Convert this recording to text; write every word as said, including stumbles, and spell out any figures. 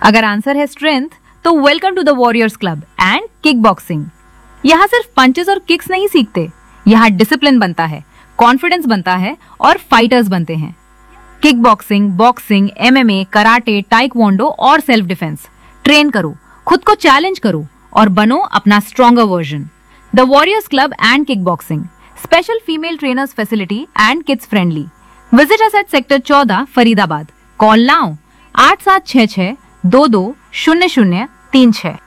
अगर आंसर है स्ट्रेंथ, तो welcome to the warriors club and kick boxing. यहाँ सिर्फ पंचेस और किक्स नहीं सीखते, यहाँ डिसिप्लिन बनता है, कॉन्फिडेंस बनता है और फाइटर्स बनते हैं। Kick boxing, boxing, MMA, karate, taekwondo और सेल्फ डिफेंस ट्रेन करो, खुद को चैलेंज करो और बनो अपना stronger version. The warriors club and kick boxing, special female trainers facility and kids friendly. Visit us at sector चौदह, फरीदाबाद। कॉल नाउ आठ सात छह छह दो दो शून्य शून्य तीन छह।